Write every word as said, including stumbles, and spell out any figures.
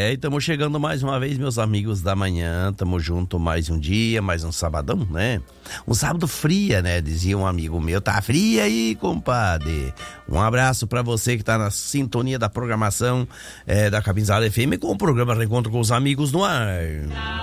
É, e estamos chegando mais uma vez, meus amigos da manhã. Tamo junto mais um dia, mais um sabadão, né? Um sábado fria, né? Dizia um amigo meu, tá fria aí, compadre. Um abraço pra você que tá na sintonia da programação é, da Capinzada F M com o programa Reencontro com os Amigos no ar.